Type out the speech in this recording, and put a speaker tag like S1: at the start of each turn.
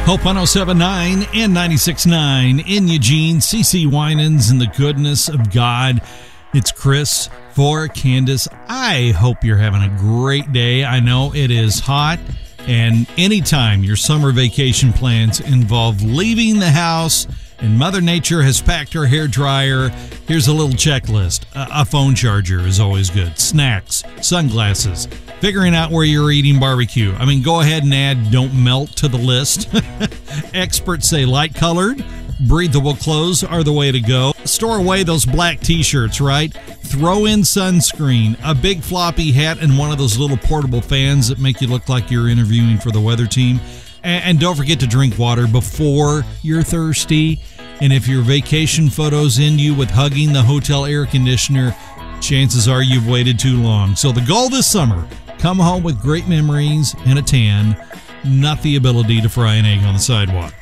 S1: Hope 107.9 and 96.9 in Eugene, CC Winans and the goodness of God. It's Chris for Candace. I hope you're having a great day. I know it is hot, and anytime your summer vacation plans involve leaving the house and Mother Nature has packed her hair dryer, here's a little checklist. A phone charger is always good. Snacks, sunglasses, figuring out where you're eating barbecue. I mean, go ahead and add don't melt to the list. Experts say light colored, breathable clothes are the way to go. Store away those black t-shirts, right? Throw in sunscreen, a big floppy hat, and one of those little portable fans that make you look like you're interviewing for the weather team. And don't forget to drink water before you're thirsty. And if your vacation photos end you with hugging the hotel air conditioner, chances are you've waited too long. So the goal this summer, come home with great memories and a tan, not the ability to fry an egg on the sidewalk.